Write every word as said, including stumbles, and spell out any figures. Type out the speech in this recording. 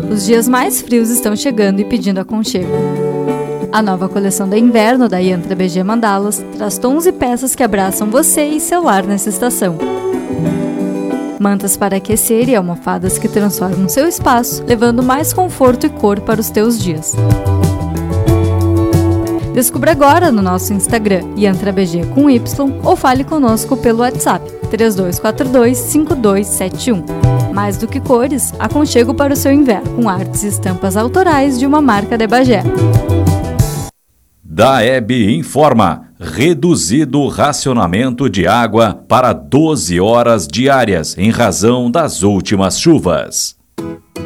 Os dias mais frios estão chegando e pedindo aconchego. A nova coleção de inverno da Yantra B G Mandalas traz tons e peças que abraçam você e seu lar nessa estação. Mantas para aquecer e almofadas que transformam seu espaço, levando mais conforto e cor para os teus dias. Descubra agora no nosso Instagram, Yantra B G com Y, ou fale conosco pelo WhatsApp três dois quatro dois, cinco dois sete um. Mais do que cores, aconchego para o seu inverno, com artes e estampas autorais de uma marca de Bagé. Daeb informa: reduzido racionamento de água para doze horas diárias em razão das últimas chuvas.